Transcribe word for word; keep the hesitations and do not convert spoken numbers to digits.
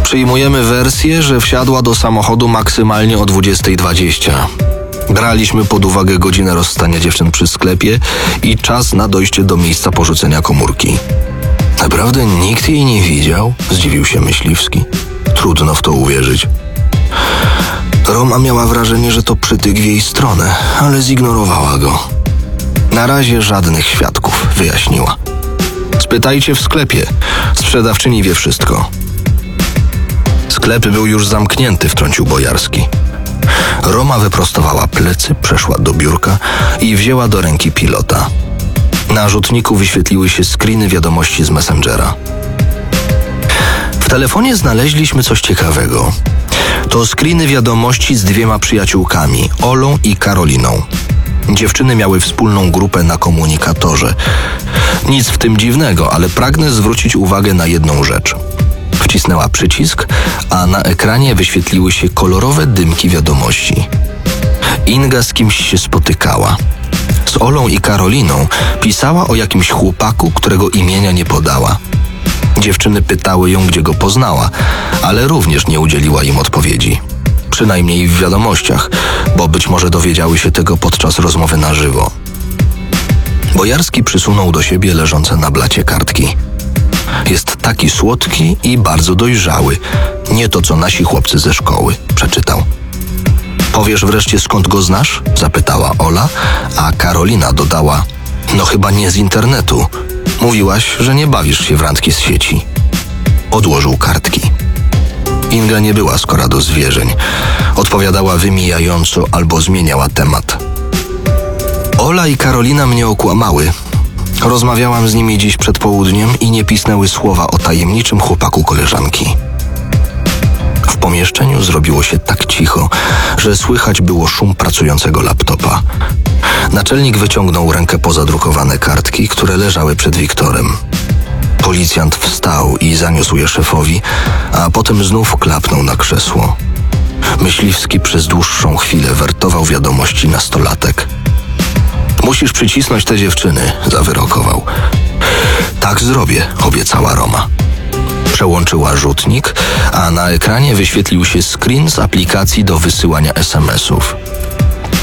Przyjmujemy wersję, że wsiadła do samochodu maksymalnie o dwudziesta dwadzieścia. Braliśmy pod uwagę godzinę rozstania dziewczyn przy sklepie i czas na dojście do miejsca porzucenia komórki. Naprawdę nikt jej nie widział? Zdziwił się Myśliwski. Trudno w to uwierzyć. Roma miała wrażenie, że to przytyk w jej stronę, ale zignorowała go. Na razie żadnych świadków, wyjaśniła. Spytajcie w sklepie. Sprzedawczyni wie wszystko. Sklep był już zamknięty, wtrącił Bojarski. Roma wyprostowała plecy, przeszła do biurka i wzięła do ręki pilota. Na rzutniku wyświetliły się screeny wiadomości z Messengera. W telefonie znaleźliśmy coś ciekawego. To screeny wiadomości z dwiema przyjaciółkami, Olą i Karoliną. Dziewczyny miały wspólną grupę na komunikatorze. Nic w tym dziwnego, ale pragnę zwrócić uwagę na jedną rzecz. Wcisnęła przycisk, a na ekranie wyświetliły się kolorowe dymki wiadomości. Inga z kimś się spotykała. Z Olą i Karoliną pisała o jakimś chłopaku, którego imienia nie podała. Dziewczyny pytały ją, gdzie go poznała, ale również nie udzieliła im odpowiedzi. Przynajmniej w wiadomościach, bo być może dowiedziały się tego podczas rozmowy na żywo. Bojarski przysunął do siebie leżące na blacie kartki. Jest taki słodki i bardzo dojrzały. Nie to, co nasi chłopcy ze szkoły, przeczytał. Powiesz wreszcie, skąd go znasz? Zapytała Ola, a Karolina dodała: no chyba nie z internetu. Mówiłaś, że nie bawisz się w randki z sieci. Odłożył kartki. Inga nie była skora do zwierzeń. Odpowiadała wymijająco albo zmieniała temat. Ola i Karolina mnie okłamały. Rozmawiałam z nimi dziś przed południem i nie pisnęły słowa o tajemniczym chłopaku koleżanki. W pomieszczeniu zrobiło się tak cicho, że słychać było szum pracującego laptopa. Naczelnik wyciągnął rękę po zadrukowane kartki, które leżały przed Wiktorem. Policjant wstał i zaniósł je szefowi, a potem znów klapnął na krzesło. Myśliwski przez dłuższą chwilę wertował wiadomości nastolatek. Musisz przycisnąć te dziewczyny, zawyrokował. Tak zrobię, obiecała Roma. Przełączyła rzutnik, a na ekranie wyświetlił się screen z aplikacji do wysyłania es em esów.